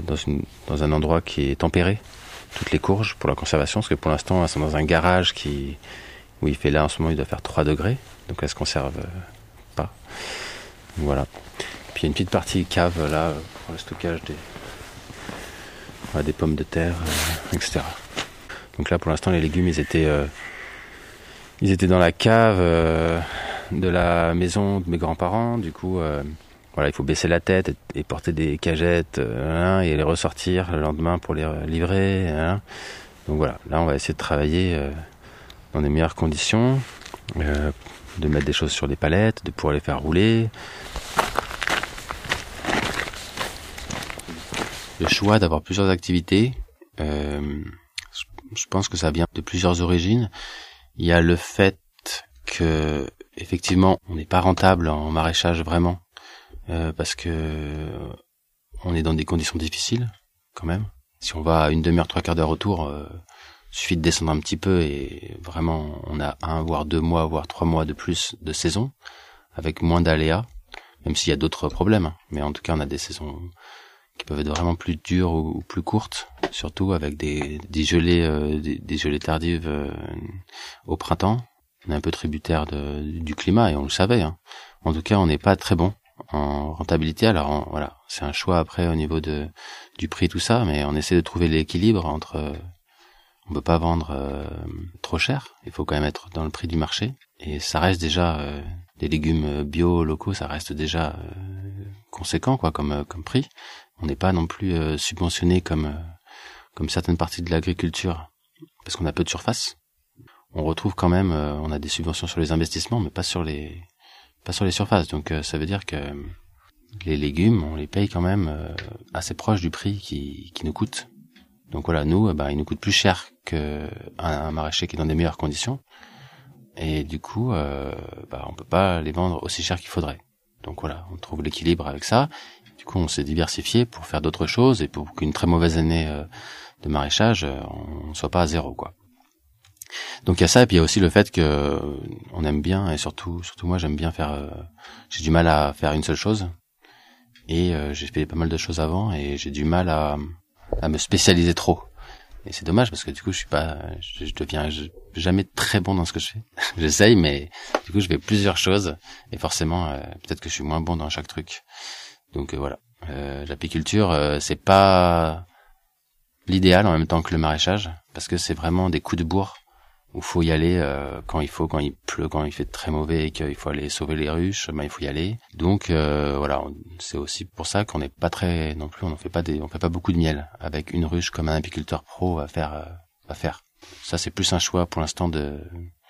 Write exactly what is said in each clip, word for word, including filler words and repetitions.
dans, une, dans un endroit qui est tempéré, toutes les courges pour la conservation, parce que pour l'instant elles sont dans un garage qui, où il fait là en ce moment il doit faire trois degrés, donc elles se conservent pas. Donc voilà. Puis il y a une petite partie cave là pour le stockage des, voilà, des pommes de terre, euh, et cetera. Donc là pour l'instant les légumes ils étaient, euh, ils étaient dans la cave euh, de la maison de mes grands-parents, du coup euh, voilà, il faut baisser la tête et, et porter des cagettes euh, et les ressortir le lendemain pour les livrer. Hein. Donc voilà, là on va essayer de travailler euh, dans des meilleures conditions, euh, de mettre des choses sur des palettes, de pouvoir les faire rouler. Le choix d'avoir plusieurs activités, euh, je pense que ça vient de plusieurs origines. Il y a le fait que effectivement on n'est pas rentable en maraîchage vraiment. Euh, parce que on est dans des conditions difficiles quand même. Si on va à une demi-heure, trois quarts d'heure autour, euh, suffit de descendre un petit peu et vraiment on a un voire deux mois, voire trois mois de plus de saison avec moins d'aléas, même s'il y a d'autres problèmes. Hein. Mais en tout cas, on a des saisons qui peuvent être vraiment plus dures ou, ou plus courtes, surtout avec des, des gelées, euh, des, des gelées tardives euh, au printemps. On est un peu tributaire de, du climat et on le savait. Hein. En tout cas, on n'est pas très bon en rentabilité. Alors on, voilà, c'est un choix après au niveau de du prix, tout ça, mais on essaie de trouver l'équilibre entre euh, on peut pas vendre euh, trop cher, il faut quand même être dans le prix du marché, et ça reste déjà euh, des légumes bio locaux, ça reste déjà euh, conséquent quoi comme euh, comme prix. On n'est pas non plus euh, subventionné comme euh, comme certaines parties de l'agriculture parce qu'on a peu de surface. On retrouve quand même euh, on a des subventions sur les investissements mais pas sur les pas sur les surfaces, donc euh, ça veut dire que les légumes, on les paye quand même euh, assez proche du prix qui, qui nous coûte. Donc voilà, nous, euh, bah, il nous coûte plus cher qu'un un maraîcher qui est dans des meilleures conditions, et du coup, euh, bah, on peut pas les vendre aussi cher qu'il faudrait. Donc voilà, on trouve l'équilibre avec ça. Du coup, on s'est diversifié pour faire d'autres choses et pour qu'une très mauvaise année euh, de maraîchage, euh, on soit pas à zéro, quoi. Donc il y a ça, et puis il y a aussi le fait que on aime bien, et surtout surtout moi j'aime bien faire euh, j'ai du mal à faire une seule chose, et euh, j'ai fait pas mal de choses avant et j'ai du mal à à me spécialiser trop, et c'est dommage parce que du coup je suis pas je, je deviens je, jamais très bon dans ce que je fais. J'essaye, mais du coup je fais plusieurs choses et forcément euh, peut-être que je suis moins bon dans chaque truc. Donc euh, voilà, euh, l'apiculture euh, c'est pas l'idéal en même temps que le maraîchage, parce que c'est vraiment des coups de bourre où faut y aller euh, quand il faut, quand il pleut, quand il fait très mauvais et qu'il faut aller sauver les ruches, ben il faut y aller. Donc euh, voilà, on, c'est aussi pour ça qu'on n'est pas très non plus, on ne fait pas des, on fait pas beaucoup de miel avec une ruche comme un apiculteur pro va faire, euh, va faire. Ça c'est plus un choix pour l'instant de,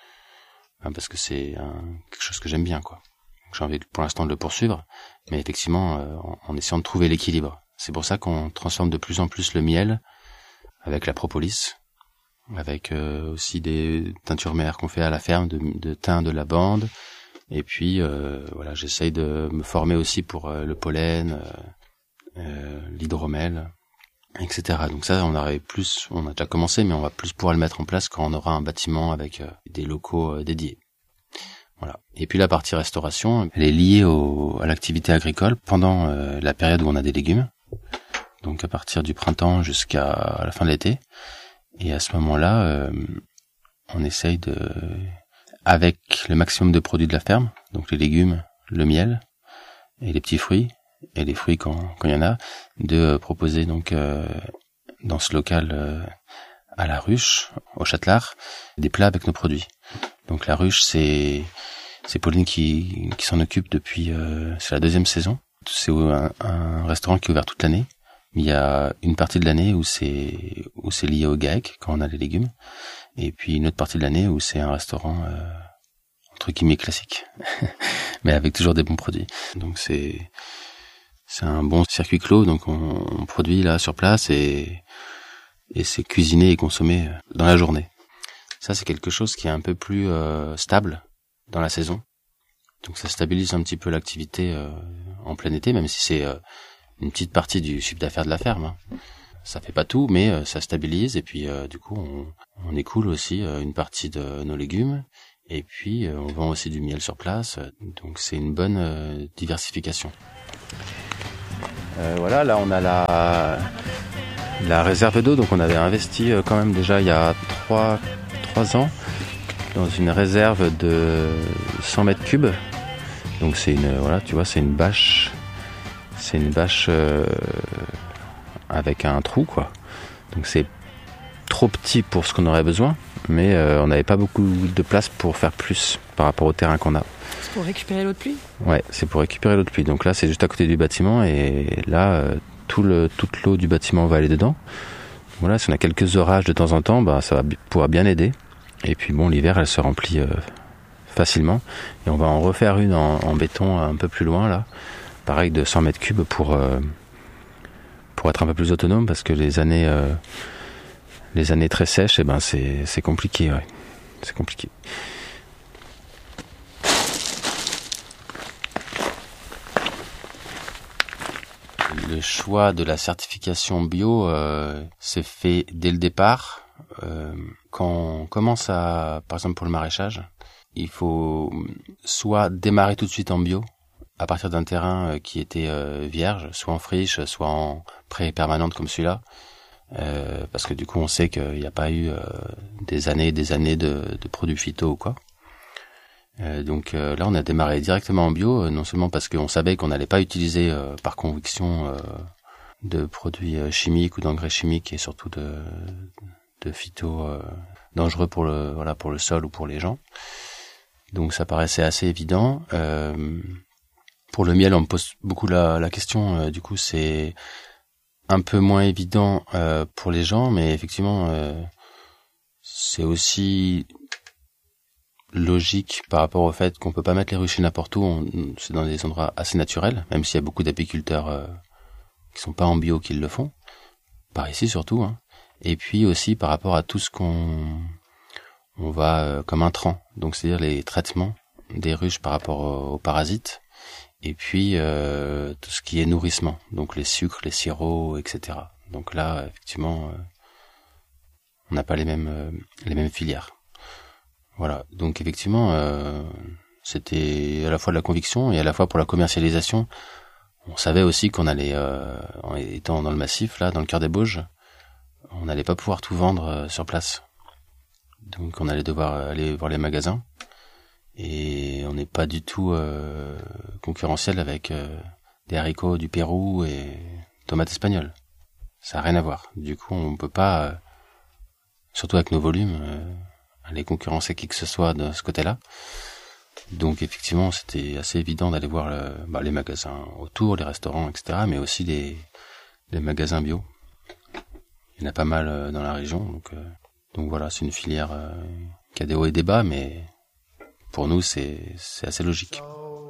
hein, parce que c'est un, quelque chose que j'aime bien quoi. Donc, j'ai envie pour l'instant de le poursuivre, mais effectivement euh, en, en essayant de trouver l'équilibre. C'est pour ça qu'on transforme de plus en plus le miel avec la propolis, avec euh, aussi des teintures mères qu'on fait à la ferme de, de thym de lavande, et puis euh, voilà, j'essaye de me former aussi pour euh, le pollen, euh, euh, l'hydromel, et cetera. Donc ça, on aurait plus, on a déjà commencé, mais on va plus pouvoir le mettre en place quand on aura un bâtiment avec euh, des locaux euh, dédiés. Voilà. Et puis la partie restauration, elle est liée au, à l'activité agricole pendant euh, la période où on a des légumes, donc à partir du printemps jusqu'à la fin de l'été. Et à ce moment-là, euh, on essaye de, avec le maximum de produits de la ferme, donc les légumes, le miel et les petits fruits, et les fruits quand quand il y en a, de proposer donc euh, dans ce local euh, à la ruche, au Châtelard, des plats avec nos produits. Donc la ruche, c'est c'est Pauline qui qui s'en occupe depuis euh, c'est la deuxième saison. C'est un, un restaurant qui est ouvert toute l'année. Il y a une partie de l'année où c'est où c'est lié au GAEC quand on a les légumes, et puis une autre partie de l'année où c'est un restaurant euh, entre guillemets classique, mais avec toujours des bons produits. Donc c'est c'est un bon circuit clos, donc on, on produit là sur place et et c'est cuisiné et consommé dans la journée. Ça c'est quelque chose qui est un peu plus euh, stable dans la saison, donc ça stabilise un petit peu l'activité euh, en plein été, même si c'est euh, une petite partie du chiffre d'affaires de la ferme. Hein. Ça fait pas tout, mais euh, ça stabilise, et puis euh, du coup on, on écoule aussi euh, une partie de nos légumes, et puis euh, on vend aussi du miel sur place, donc c'est une bonne euh, diversification. Euh, voilà, là on a la La réserve d'eau, donc on avait investi quand même déjà il y a trois ans dans une réserve de cent mètres cubes. Donc c'est une, voilà, tu vois, c'est une bâche, c'est une bâche euh, avec un trou, quoi. Donc c'est trop petit pour ce qu'on aurait besoin, mais euh, on n'avait pas beaucoup de place pour faire plus par rapport au terrain qu'on a. C'est pour récupérer l'eau de pluie ? Ouais, c'est pour récupérer l'eau de pluie. Donc là, c'est juste à côté du bâtiment et là, euh, tout le, toute l'eau du bâtiment va aller dedans. Voilà, si on a quelques orages de temps en temps, bah, ça va b- pouvoir bien aider. Et puis bon, l'hiver, elle se remplit euh, facilement. Et on va en refaire une en, en béton un peu plus loin, là. Pareil, de cent mètres cubes pour, euh, pour être un peu plus autonome, parce que les années, euh, les années très sèches, eh ben, c'est, c'est compliqué, ouais. C'est compliqué. Le choix de la certification bio euh, s'est fait dès le départ. Euh, quand on commence à, par exemple pour le maraîchage, il faut soit démarrer tout de suite en bio, à partir d'un terrain qui était euh, vierge, soit en friche, soit en pré permanente comme celui-là, euh, parce que du coup on sait qu'il n'y a pas eu euh, des années et des années de, de produits phyto ou quoi. Euh, donc euh, là on a démarré directement en bio, euh, non seulement parce qu'on savait qu'on n'allait pas utiliser euh, par conviction euh, de produits euh, chimiques ou d'engrais chimiques et surtout de, de phyto euh, dangereux pour le voilà pour le sol ou pour les gens. Donc ça paraissait assez évident. Euh, pour le miel, on me pose beaucoup la, la question. Euh, du coup, c'est un peu moins évident euh, pour les gens, mais effectivement, euh, c'est aussi logique par rapport au fait qu'on peut pas mettre les ruchers n'importe où. On, c'est dans des endroits assez naturels, même s'il y a beaucoup d'apiculteurs euh, qui sont pas en bio qui le font. Par ici surtout. Hein. Et puis aussi par rapport à tout ce qu'on on va euh, comme intrant, donc c'est-à-dire les traitements des ruches par rapport aux, aux parasites, et puis euh, tout ce qui est nourrissement, donc les sucres, les sirops, et cetera. Donc là, effectivement, euh, on n'a pas les mêmes euh, les mêmes filières. Voilà. Donc effectivement, euh, c'était à la fois de la conviction et à la fois pour la commercialisation. On savait aussi qu'on allait, euh, en étant dans le massif, là, dans le cœur des Bauges, on n'allait pas pouvoir tout vendre euh, sur place. Donc on allait devoir aller voir les magasins. Et on n'est pas du tout euh, concurrentiel avec euh, des haricots du Pérou et tomates espagnoles. Ça n'a rien à voir. Du coup, on peut pas, euh, surtout avec nos volumes, euh, aller concurrencer qui que ce soit de ce côté-là. Donc effectivement, c'était assez évident d'aller voir le, bah, les magasins autour, les restaurants, et cetera, mais aussi les, les magasins bio. Il y en a pas mal euh, dans la région. Donc, euh, donc voilà, c'est une filière euh, qui a des hauts et des bas, mais pour nous, c'est, c'est assez logique.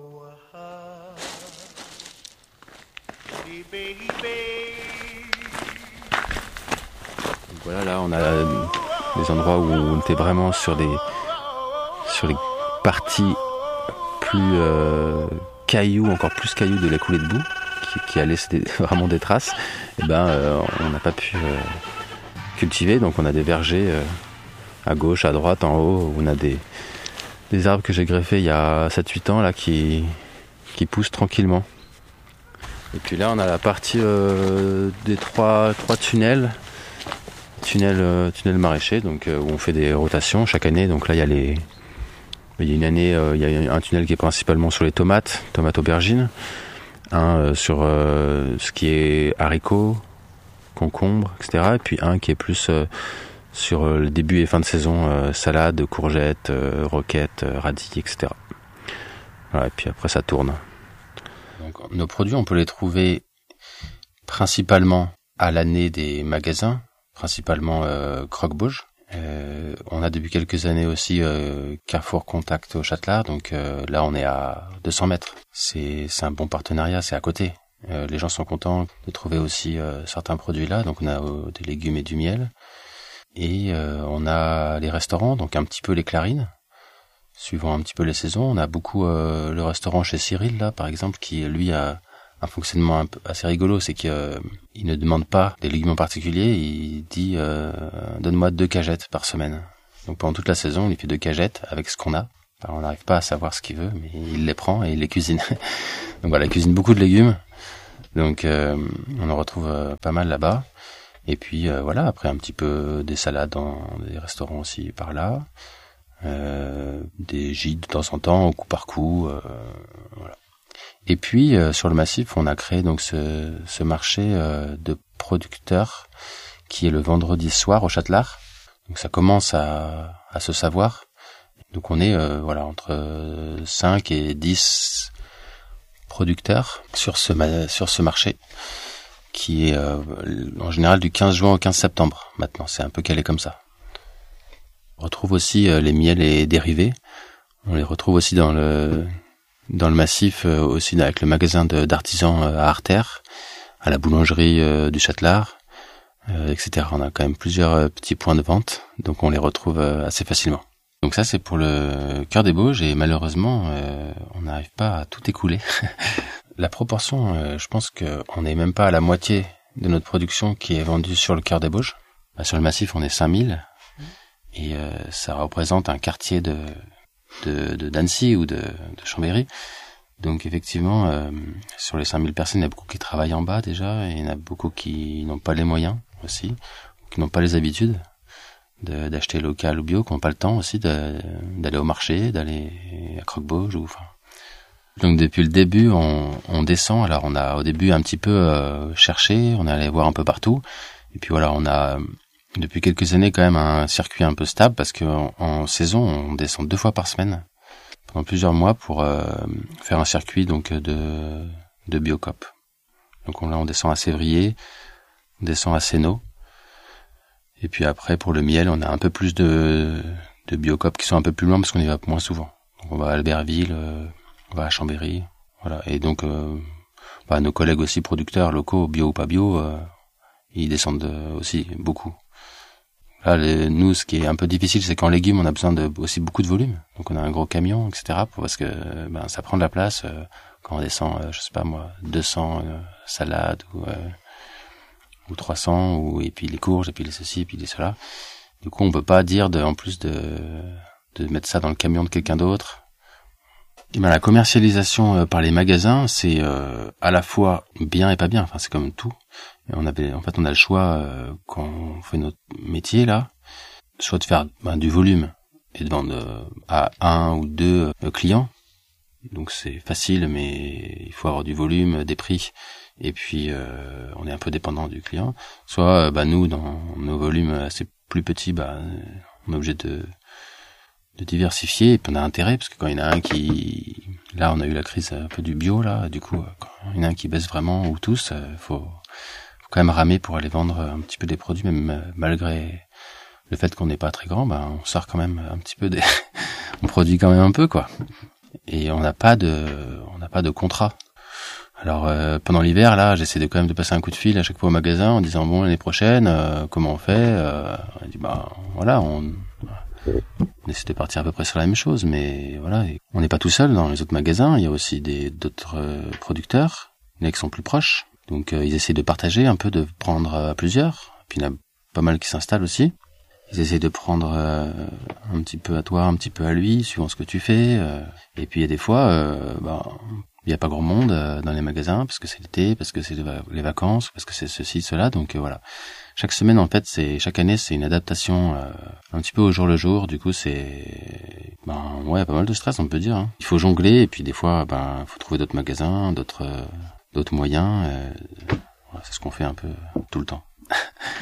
Donc voilà, là, on a des endroits où on était vraiment sur des sur les parties plus euh, cailloux, encore plus cailloux de la coulée de boue, qui, qui a laissé des, vraiment des traces. Et ben, euh, on n'a pas pu euh, cultiver, donc on a des vergers euh, à gauche, à droite, en haut, où on a des des arbres que j'ai greffés il y a sept huit ans là qui qui poussent tranquillement. Et puis là on a la partie euh, des trois trois tunnels tunnels euh, tunnels maraîchers, donc euh, où on fait des rotations chaque année. Donc là il y a les il y a une année euh, il y a un tunnel qui est principalement sur les tomates, tomates aubergines, un euh, sur euh, ce qui est haricots, concombres, et cetera. Et puis un qui est plus euh, sur le début et fin de saison, euh, salade, courgettes, euh, roquettes, euh, radis, et cetera. Voilà, et puis après ça tourne. Donc, nos produits, on peut les trouver principalement à l'année des magasins, principalement euh, Croque-Bauge. Euh, on a depuis quelques années aussi euh, Carrefour Contact au Châtelard, donc euh, là on est à deux cents mètres. C'est, c'est un bon partenariat, c'est à côté. Euh, les gens sont contents de trouver aussi euh, certains produits là, donc on a euh, des légumes et du miel. Et euh, on a les restaurants, donc un petit peu les clarines, suivant un petit peu les saisons. On a beaucoup euh, le restaurant chez Cyril, là, par exemple, qui, lui, a un fonctionnement un peu assez rigolo. C'est qu'il euh, ne demande pas des légumes en particulier, il dit euh, « donne-moi deux cagettes par semaine ». Donc pendant toute la saison, on lui fait deux cagettes avec ce qu'on a. Alors, on n'arrive pas à savoir ce qu'il veut, mais il les prend et il les cuisine. Donc voilà, il cuisine beaucoup de légumes. Donc euh, on en retrouve euh, pas mal là-bas. Et puis euh, voilà, après un petit peu des salades dans des restaurants aussi par là, euh, des gîtes de temps en temps, au coup par coup, euh, voilà. Et puis euh, sur le massif, on a créé donc ce, ce marché euh, de producteurs qui est le vendredi soir au Châtelard. Donc ça commence à, à se savoir. Donc on est euh, voilà entre cinq et dix producteurs sur ce ma- sur ce marché qui est euh, en général du quinze juin au quinze septembre. Maintenant, c'est un peu calé comme ça. On retrouve aussi euh, les miels et dérivés. On les retrouve aussi dans le dans le massif, euh, aussi avec le magasin de, d'artisans euh, à Artère, à la boulangerie euh, du Châtelard, euh, et cetera. On a quand même plusieurs euh, petits points de vente, donc on les retrouve euh, assez facilement. Donc ça, c'est pour le Cœur des Bauges, et malheureusement, euh, on n'arrive pas à tout écouler. La proportion, euh, je pense qu'on n'est même pas à la moitié de notre production qui est vendue sur le Cœur des Bauges. Bah, sur le massif, on est cinq mille, et euh, ça représente un quartier de de, de d'Annecy ou de, de Chambéry. Donc effectivement, euh, sur les cinq mille personnes, il y a beaucoup qui travaillent en bas déjà, et il y en a beaucoup qui n'ont pas les moyens aussi, qui n'ont pas les habitudes de, d'acheter local ou bio, qui n'ont pas le temps aussi de, d'aller au marché, d'aller à Croque-Bauge ou enfin. Donc depuis le début, on, on descend. Alors on a au début un petit peu euh, cherché, on est allé voir un peu partout, et puis voilà, on a depuis quelques années quand même un circuit un peu stable parce que en, en saison, on descend deux fois par semaine pendant plusieurs mois pour euh, faire un circuit donc de de Biocop. Donc on, là on descend à Sévrier, on descend à Sénaux, et puis après pour le miel, on a un peu plus de de Biocop qui sont un peu plus loin parce qu'on y va moins souvent. Donc on va à Albertville, euh, on va à Chambéry, voilà. Et donc euh, bah, nos collègues aussi producteurs locaux, bio ou pas bio, euh, ils descendent euh, aussi beaucoup. Là, les, nous, ce qui est un peu difficile, c'est qu'en légumes, on a besoin de aussi beaucoup de volume. Donc, on a un gros camion, et cetera. Pour, parce que ben, ça prend de la place euh, quand on descend, euh, je sais pas moi, deux cents euh, salades ou, euh, ou trois cents, ou et puis les courges, et puis les ceci, et puis les cela. Du coup, on peut pas dire de, en plus de de mettre ça dans le camion de quelqu'un d'autre. Et ben, la commercialisation euh, par les magasins, c'est euh, à la fois bien et pas bien. Enfin, c'est comme tout. Et on avait, en fait, on a le choix euh, quand on fait notre métier là, soit de faire ben, du volume et de vendre euh, à un ou deux euh, clients. Donc c'est facile, mais il faut avoir du volume, des prix, et puis euh, on est un peu dépendant du client. Soit, euh, bah, nous, dans nos volumes assez plus petits, bah, on est obligé de de diversifier, et puis on a intérêt, parce que quand il y en a un qui... Là, on a eu la crise un peu du bio, là, du coup, quand il y en a un qui baisse vraiment, ou tous, il faut, faut quand même ramer pour aller vendre un petit peu des produits, même malgré le fait qu'on n'est pas très grand, ben, on sort quand même un petit peu des... on produit quand même un peu, quoi. Et on n'a pas de... on n'a pas de contrat. Alors, euh, pendant l'hiver, là, j'essaie de quand même de passer un coup de fil à chaque fois au magasin en disant, bon, l'année prochaine, euh, comment on fait euh, On dit, bah, voilà, on... On essaie de partir à peu près sur la même chose, mais voilà, on n'est pas tout seul dans les autres magasins. Il y a aussi des d'autres euh, producteurs, les qui sont plus proches. Donc euh, ils essaient de partager un peu, de prendre à plusieurs. Puis il y en a pas mal qui s'installent aussi. Ils essaient de prendre euh, un petit peu à toi, un petit peu à lui, suivant ce que tu fais. Euh, et puis il y a des fois, euh, bah, il n'y a pas grand monde euh, dans les magasins parce que c'est l'été, parce que c'est les vacances, parce que c'est ceci, cela. Donc euh, voilà. Chaque semaine, en fait, c'est chaque année, c'est une adaptation euh, un petit peu au jour le jour. Du coup, c'est ben ouais, pas mal de stress, on peut dire. Hein. Il faut jongler, et puis des fois, ben, faut trouver d'autres magasins, d'autres euh, d'autres moyens. Euh, voilà, c'est ce qu'on fait un peu tout le temps.